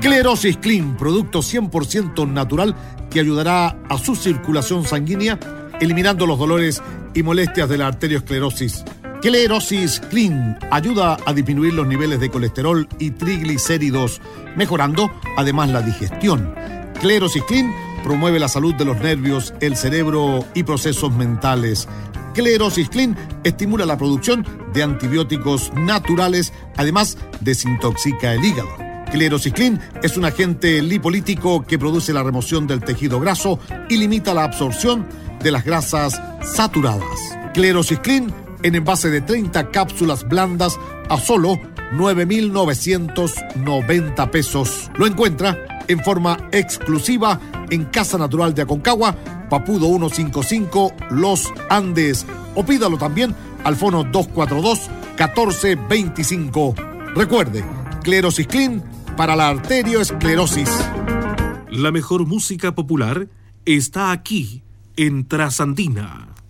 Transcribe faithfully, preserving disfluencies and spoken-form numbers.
Clerosis Clean, producto cien por ciento natural que ayudará a su circulación sanguínea, eliminando los dolores y molestias de la arteriosclerosis. Clerosis Clean ayuda a disminuir los niveles de colesterol y triglicéridos, mejorando además la digestión. Clerosis Clean promueve la salud de los nervios, el cerebro y procesos mentales. Clerosis Clean estimula la producción de antibióticos naturales, además desintoxica el hígado. Clerosis Clean es un agente lipolítico que produce la remoción del tejido graso y limita la absorción de las grasas saturadas. Clerosis Clean en envase de treinta cápsulas blandas a solo nueve mil novecientos noventa pesos. Lo encuentra en forma exclusiva en Casa Natural de Aconcagua, Papudo ciento cincuenta y cinco, Los Andes. O pídalo también al fono dos cuatro dos, uno cuatro dos cinco. Recuerde, Clerosis Clean para la arteriosclerosis. La mejor música popular está aquí en Trasandina.